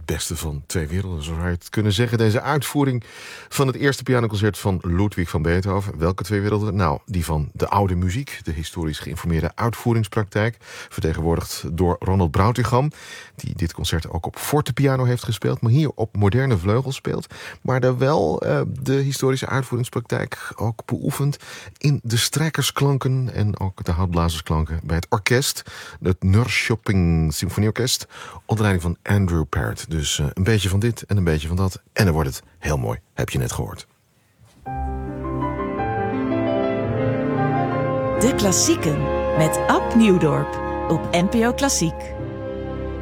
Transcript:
beste van twee werelden, zo zou je het kunnen zeggen. Deze uitvoering van het eerste pianoconcert van Ludwig van Beethoven. Welke twee werelden? Nou, die van de oude muziek, de historisch geïnformeerde uitvoeringspraktijk, vertegenwoordigd door Ronald Brautigam, die dit concert ook op fortepiano heeft gespeeld, maar hier op moderne vleugel speelt, maar daar wel de historische uitvoeringspraktijk ook beoefent in de strijkersklanken en ook de houtblazersklanken bij het orkest, het Norrköping Symfonieorkest, onder leiding van Andrew Parrott. Dus een beetje van dit en een beetje van dat. En dan wordt het heel mooi, heb je net gehoord. De Klassieken met Ab Nieuwdorp op NPO Klassiek.